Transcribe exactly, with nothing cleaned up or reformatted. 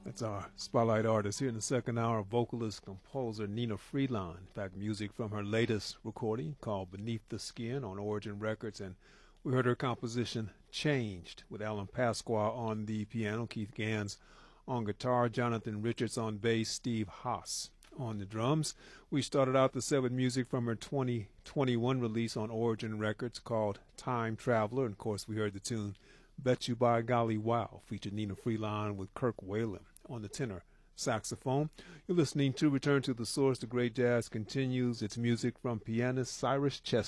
That's our spotlight artist here in the second hour, vocalist, composer Nina Freelon. In fact, music from her latest recording called Beneath the Skin on Origin Records. And we heard her composition Changed with Alan Pasqua on the piano, Keith Gans on guitar, Jonathan Richards on bass, Steve Haas on the drums. We started out the set with music from her twenty twenty-one release on Origin Records called Time Traveler. And of course, we heard the tune Bet You By Golly Wow, featured Nina Freelon with Kirk Whalum on the tenor saxophone. You're listening to Return to the Source. The great jazz continues. It's music from pianist Cyrus Chester.